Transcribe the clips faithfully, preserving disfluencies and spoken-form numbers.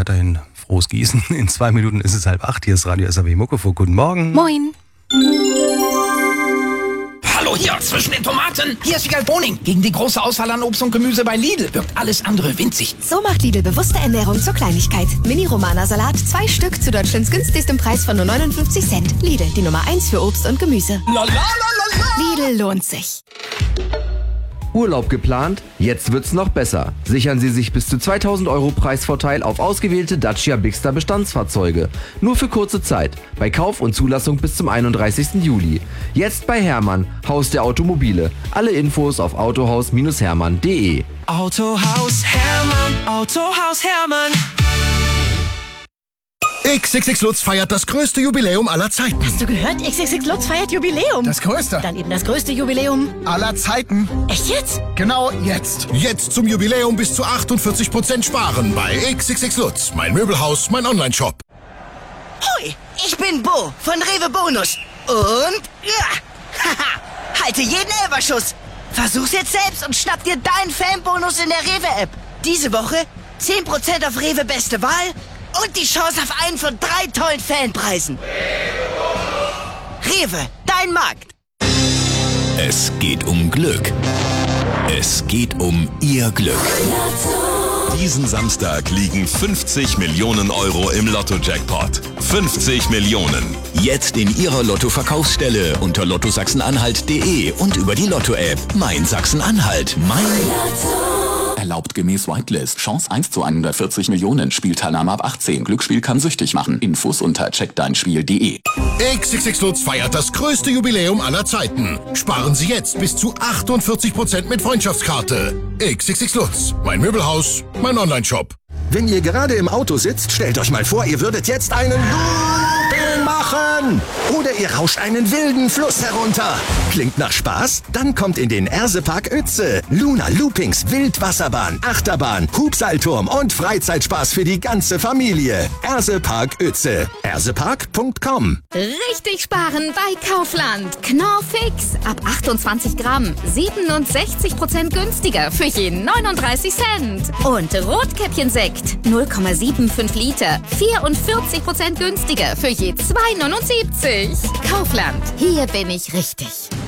weiterhin frohes Gießen. In zwei Minuten ist es halb acht. Hier ist Radio S A W Muckefuck. Guten Morgen. Moin. Hallo hier, zwischen den Tomaten. Hier ist Wiegald Boning. Gegen die große Auswahl an Obst und Gemüse bei Lidl wirkt alles andere winzig. So macht Lidl bewusste Ernährung zur Kleinigkeit. Mini-Romana-Salat, zwei Stück zu Deutschlands günstigstem Preis von nur neunundfünfzig Cent. Lidl, die Nummer eins für Obst und Gemüse. La, la, la, la, la. Lidl lohnt sich. Urlaub geplant? Jetzt wird's noch besser. Sichern Sie sich bis zu zweitausend Euro Preisvorteil auf ausgewählte Dacia Bigster Bestandsfahrzeuge. Nur für kurze Zeit. Bei Kauf und Zulassung bis zum einunddreißigsten Juli. Jetzt bei Hermann, Haus der Automobile. Alle Infos auf autohaus Hermann punkt de. Autohaus Hermann, Autohaus Hermann. X X X Lutz feiert das größte Jubiläum aller Zeiten. Hast du gehört? X X X Lutz feiert Jubiläum. Das größte. Dann eben das größte Jubiläum aller Zeiten. Echt jetzt? Genau jetzt. Jetzt zum Jubiläum bis zu achtundvierzig Prozent sparen bei X X X Lutz. Mein Möbelhaus, mein Online-Shop. Hoi, ich bin Bo von Rewe Bonus. Und ja, haha, halte jeden Elberschuss. Versuch's jetzt selbst und schnapp dir deinen Fanbonus in der Rewe-App. Diese Woche zehn Prozent auf Rewe Beste Wahl und die Chance auf einen von drei tollen Fanpreisen. Rewe, dein Markt. Es geht um Glück. Es geht um Ihr Glück. Diesen Samstag liegen fünfzig Millionen Euro im Lotto-Jackpot. fünfzig Millionen. Jetzt in Ihrer Lotto-Verkaufsstelle unter lotto sachsen-anhalt punkt de und über die Lotto-App. Mein Sachsen-Anhalt. Mein Lotto. Erlaubt gemäß Whitelist. Chance eins zu hundertvierzig Millionen. Spielteilnahme ab achtzehn. Glücksspiel kann süchtig machen. Infos unter check dein spiel punkt de. X X X Lutz feiert das größte Jubiläum aller Zeiten. Sparen Sie jetzt bis zu achtundvierzig Prozent mit Freundschaftskarte. X X X Lutz. Mein Möbelhaus, mein Online-Shop. Wenn ihr gerade im Auto sitzt, stellt euch mal vor, ihr würdet jetzt einen Looping machen. Oder ihr rauscht einen wilden Fluss herunter. Klingt nach Spaß? Dann kommt in den Ersepark Uetze. Luna Loopings, Wildwasserbahn, Achterbahn, Hubseilturm und Freizeitspaß für die ganze Familie. Ersepark Uetze. ersepark punkt com. Richtig sparen bei Kaufland. Knorrfix. Ab achtundzwanzig Gramm. siebenundsechzig Prozent günstiger für jeden neununddreißig Cent. Und Rotkäppchensekt. null Komma fünfundsiebzig Liter. vierundvierzig Prozent günstiger für je zwei neunundsiebzig. Kaufland. Hier bin ich richtig.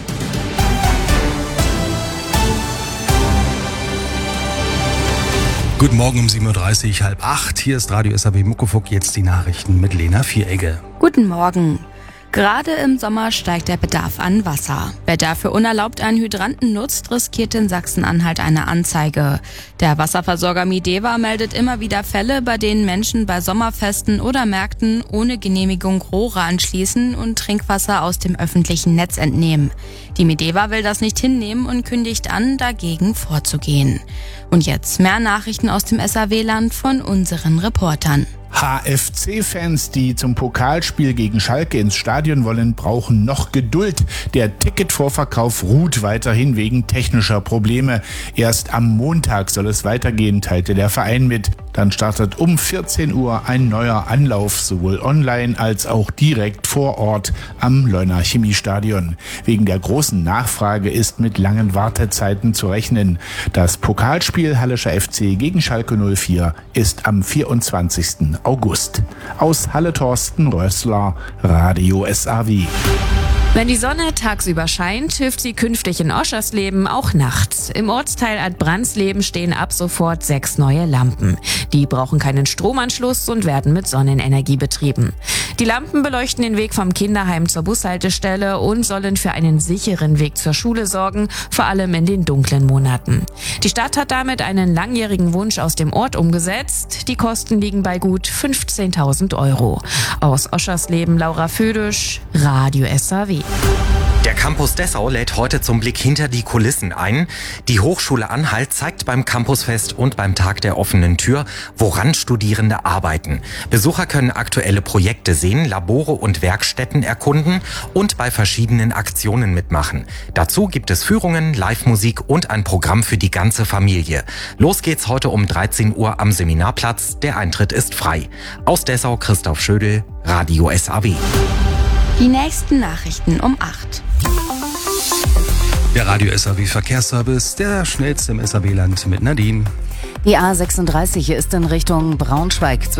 Guten Morgen um sieben Uhr dreißig, halb acht. Hier ist Radio S A W Muckefuck. Jetzt die Nachrichten mit Lena Vieregge. Guten Morgen. Gerade im Sommer steigt der Bedarf an Wasser. Wer dafür unerlaubt einen Hydranten nutzt, riskiert in Sachsen-Anhalt eine Anzeige. Der Wasserversorger Mideva meldet immer wieder Fälle, bei denen Menschen bei Sommerfesten oder Märkten ohne Genehmigung Rohre anschließen und Trinkwasser aus dem öffentlichen Netz entnehmen. Die Mideva will das nicht hinnehmen und kündigt an, dagegen vorzugehen. Und jetzt mehr Nachrichten aus dem S A W-Land von unseren Reportern. H F C-Fans, die zum Pokalspiel gegen Schalke ins Stadion wollen, brauchen noch Geduld. Der Ticketvorverkauf ruht weiterhin wegen technischer Probleme. Erst am Montag soll es weitergehen, teilte der Verein mit. Dann startet um vierzehn Uhr ein neuer Anlauf, sowohl online als auch direkt vor Ort am Leuner Chemiestadion. Wegen der großen Nachfrage ist mit langen Wartezeiten zu rechnen. Das Pokalspiel Hallischer F C gegen Schalke null vier ist am vierundzwanzigsten August. Aus Halle Thorsten Rössler, Radio S A W. Wenn die Sonne tagsüber scheint, hilft sie künftig in Oschersleben auch nachts. Im Ortsteil Adbrandsleben stehen ab sofort sechs neue Lampen. Die brauchen keinen Stromanschluss und werden mit Sonnenenergie betrieben. Die Lampen beleuchten den Weg vom Kinderheim zur Bushaltestelle und sollen für einen sicheren Weg zur Schule sorgen, vor allem in den dunklen Monaten. Die Stadt hat damit einen langjährigen Wunsch aus dem Ort umgesetzt. Die Kosten liegen bei gut fünfzehntausend Euro. Aus Oschersleben Laura Födisch, Radio S A W. Der Campus Dessau lädt heute zum Blick hinter die Kulissen ein. Die Hochschule Anhalt zeigt beim Campusfest und beim Tag der offenen Tür, woran Studierende arbeiten. Besucher können aktuelle Projekte sehen, Labore und Werkstätten erkunden und bei verschiedenen Aktionen mitmachen. Dazu gibt es Führungen, Live-Musik und ein Programm für die ganze Familie. Los geht's heute um dreizehn Uhr am Seminarplatz. Der Eintritt ist frei. Aus Dessau Christoph Schödel, Radio S A W. Die nächsten Nachrichten um acht. Der Radio S A W Verkehrsservice, der schnellste im S A W-Land mit Nadine. Die A sechsunddreißig ist in Richtung Braunschweig